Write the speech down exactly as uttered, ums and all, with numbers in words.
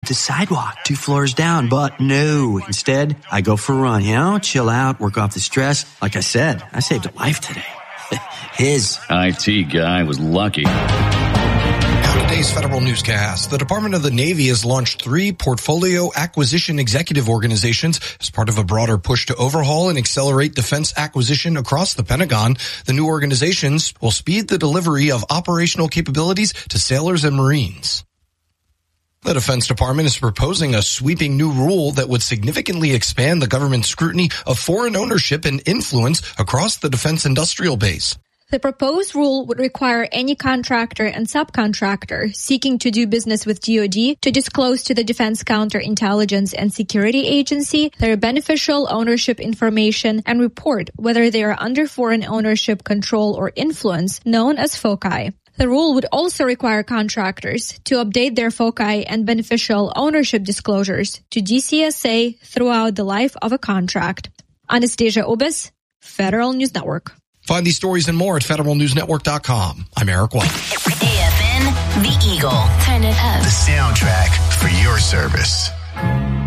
the sidewalk two floors down. But no, instead, I go for a run, you know, chill out, work off the stress. Like I said, I saved a life today. His. I T guy was lucky. Today's Federal Newscast. The Department of the Navy has launched three portfolio acquisition executive organizations as part of a broader push to overhaul and accelerate defense acquisition across the Pentagon. The new organizations will speed the delivery of operational capabilities to sailors and Marines. The Defense Department is proposing a sweeping new rule that would significantly expand the government's scrutiny of foreign ownership and influence across the defense industrial base. The proposed rule would require any contractor and subcontractor seeking to do business with D O D to disclose to the Defense Counterintelligence and Security Agency their beneficial ownership information and report whether they are under foreign ownership, control, or influence, known as FOCI. The rule would also require contractors to update their FOCI and beneficial ownership disclosures to D C S A throughout the life of a contract. Anastasia Obis, Federal News Network. Find these stories and more at federal news network dot com. I'm Eric White. A F N, The Eagle. Turn it up. The soundtrack for your service.